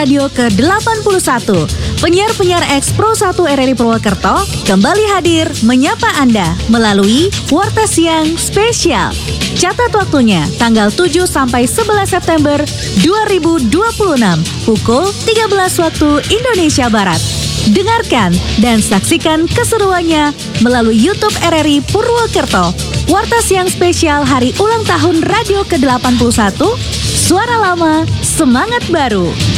Radio ke-81. Penyiar-penyiar X Pro 1 RRI Purwokerto kembali hadir menyapa Anda melalui Warta Siang Spesial. Catat waktunya tanggal 7 sampai 11 September 2026 pukul 13 waktu Indonesia Barat. Dengarkan dan saksikan keseruannya melalui YouTube RRI Purwokerto. Warta Siang Spesial Hari Ulang Tahun Radio ke-81, Suara Lama, Semangat Baru.